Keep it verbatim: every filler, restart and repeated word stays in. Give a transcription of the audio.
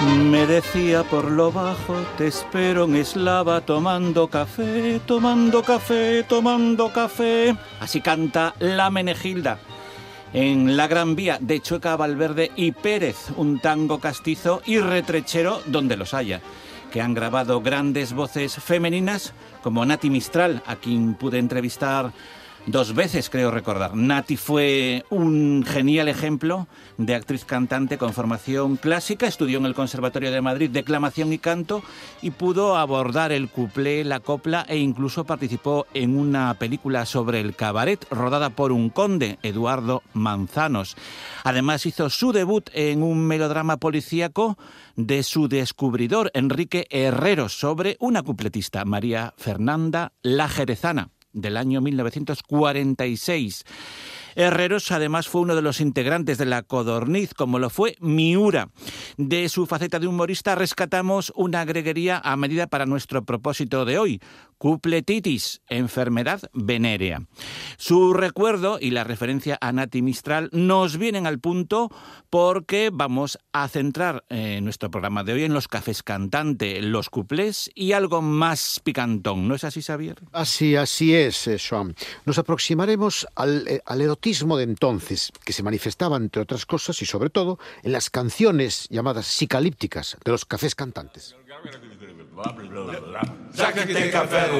Me decía por lo bajo, te espero en Eslava tomando café, tomando café, tomando café. Así canta la Menegilda en La Gran Vía de Chueca, Valverde y Pérez, un tango castizo y retrechero donde los haya, que han grabado grandes voces femeninas como Nati Mistral, a quien pude entrevistar dos veces, creo recordar. Nati fue un genial ejemplo de actriz cantante con formación clásica, estudió en el Conservatorio de Madrid declamación y canto y pudo abordar el cuplé, la copla e incluso participó en una película sobre el cabaret rodada por un conde, Eduardo Manzanos. Además hizo su debut en un melodrama policíaco de su descubridor, Enrique Herreros, sobre una cupletista, María Fernanda La Jerezana, del año mil novecientos cuarenta y seis. Herreros además fue uno de los integrantes de La Codorniz, como lo fue Miura. De su faceta de humorista rescatamos una greguería a medida para nuestro propósito de hoy: cupletitis, enfermedad venérea. Su recuerdo y la referencia a Nati Mistral nos vienen al punto porque vamos a centrar eh, nuestro programa de hoy en los cafés cantante, los cuplés y algo más picantón. ¿No es así, Xavier? Así, así es, Joan. Nos aproximaremos al, eh, al erotismo de entonces, que se manifestaba, entre otras cosas, y sobre todo, en las canciones llamadas psicalípticas de los cafés cantantes. Sácate café.